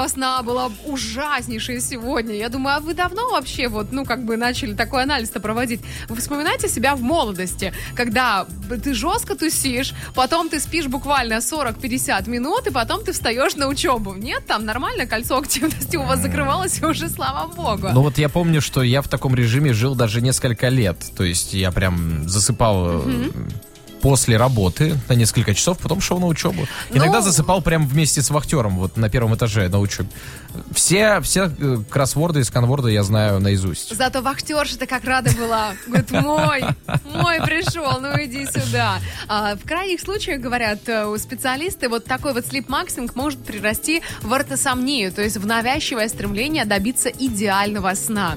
Ява сна была ужаснейшая сегодня. Я думаю, а вы давно вообще начали такой анализ-то проводить? Вы вспоминаете себя в молодости, когда ты жестко тусишь, потом ты спишь буквально 40-50 минут, и потом ты встаешь на учебу. Нет, там нормально кольцо активности у вас закрывалось, и уже слава богу. Ну вот я помню, что я в таком режиме жил даже несколько лет. То есть я прям засыпал... после работы на несколько часов, потом шел на учебу. Иногда засыпал прямо вместе с вахтером, вот на первом этаже на учебе. Все кроссворды и сканворды я знаю наизусть. Зато вахтерша-то как рада была. Говорит, мой пришел, ну иди сюда. В крайних случаях, говорят специалисты, вот такой вот слип-максинг может перерасти в ортосомнию, то есть в навязчивое стремление добиться идеального сна.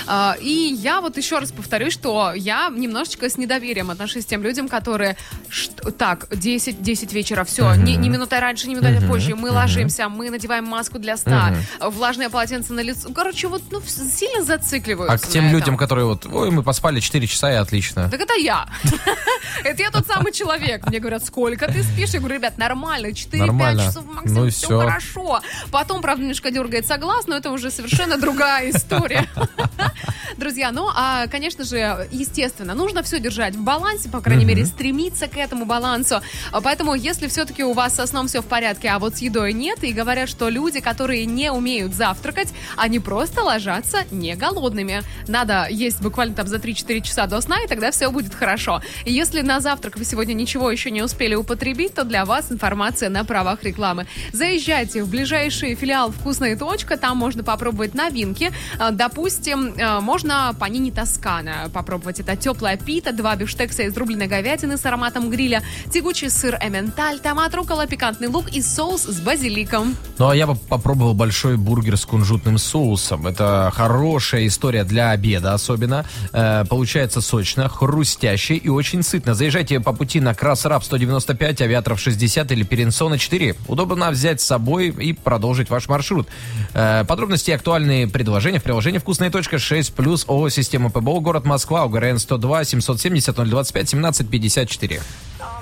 И я вот еще раз повторюсь, что я немножечко с недоверием отношусь к тем людям, которые так, 10 вечера, все, ни минутой раньше, ни минутой позже, мы ложимся, мы надеваем маску для сна, влажное полотенце на лицо. Короче, сильно зацикливаются. А к тем людям, которые мы поспали 4 часа и отлично. Так это я. Это я тот самый человек. Мне говорят, сколько ты спишь? Я говорю, ребят, нормально, 4-5 часов максимум, все хорошо. Потом, правда, немножко дергается глаз, но это уже совершенно другая история. Друзья, конечно же, естественно, нужно все держать в балансе, по крайней мере, стремиться к этому балансу. Поэтому, если все-таки у вас со сном все в порядке, а вот с едой нет, и говорят, что люди, которые не умеют завтракать, они просто ложатся не голодными. Надо есть буквально там за 3-4 часа до сна, и тогда все будет хорошо. И если на завтрак вы сегодня ничего еще не успели употребить, то для вас информация на правах рекламы. Заезжайте в ближайший филиал «Вкусная точка», там можно попробовать новинки. Допустим, можно панини тоскана попробовать. Это теплая пита, 2 бифштекса из рубленой говядины с ароматом гриля, тягучий сыр эмменталь, томат, руккола, пикантный лук и соус с базиликом. Ну, а я бы попробовал большой бургер с кунжутным соусом. Это хорошая история для обеда особенно. Получается сочно, хрустяще и очень сытно. Заезжайте по пути на Красраб 195, Авиаторов 60 или Перенсона 4. Удобно взять с собой и продолжить ваш маршрут. Подробности и актуальные предложения в приложении «Вкусная точка» 6+, ООО «Система ПБО», город Москва, УГРН 102 770 025 17 54.